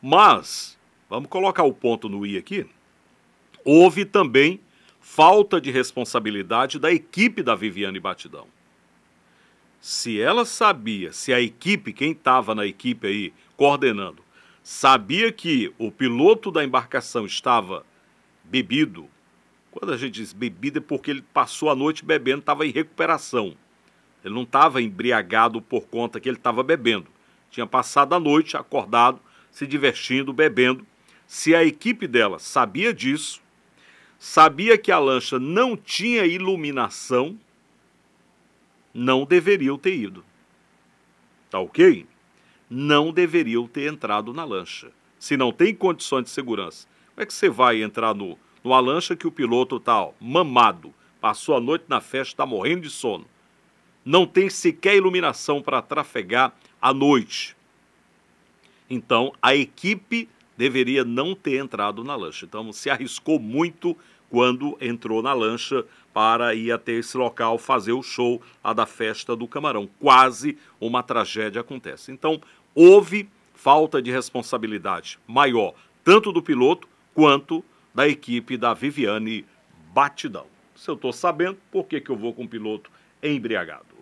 Mas, vamos colocar o ponto no i aqui, houve também falta de responsabilidade da equipe da Viviane Batidão. Se ela sabia, se a equipe, quem estava na equipe aí coordenando, sabia que o piloto da embarcação estava bebido, quando a gente diz bebido é porque ele passou a noite bebendo, estava em recuperação. Ele não estava embriagado por conta que ele estava bebendo. Tinha passado a noite acordado, se divertindo, bebendo. Se a equipe dela sabia disso, sabia que a lancha não tinha iluminação, não deveriam ter ido. Tá ok? Não deveriam ter entrado na lancha. Se não tem condições de segurança, como é que você vai entrar numa lancha que o piloto está mamado, passou a noite na festa, está morrendo de sono? Não tem sequer iluminação para trafegar à noite. Então, a equipe deveria não ter entrado na lancha. Então, se arriscou muito quando entrou na lancha para ir até esse local fazer o show lá da festa do Camarão. Quase uma tragédia acontece. Então, houve falta de responsabilidade maior, tanto do piloto quanto da equipe da Viviane Batidão. Se eu estou sabendo, por que eu vou com o piloto embriagado?